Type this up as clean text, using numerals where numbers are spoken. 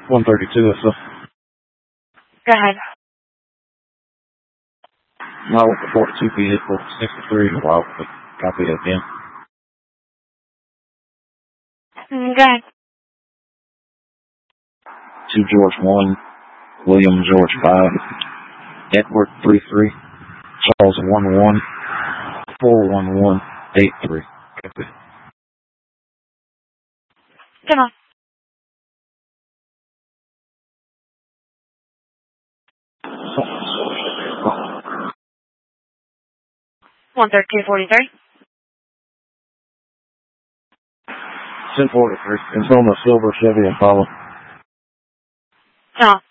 132, so. Go ahead. Now with the 42 vehicle, 63 Wild, copy that again. Go ahead. 2 George 1, William George 5, Edward 33, Charles 11, 41183. Copy. Come on. 13243. 1043. It's on the silver Chevy Impala. Come on.